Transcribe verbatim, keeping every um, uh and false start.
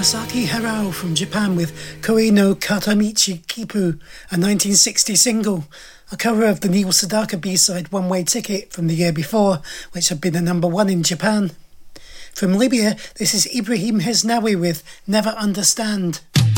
Masaki Harao from Japan with Koi no Katamichi Kipu, a nineteen sixty single, a cover of the Neil Sedaka B-side One Way Ticket from the year before, which had been a number one in Japan. From Libya, this is Ibrahim Hesnawi with Never Understand.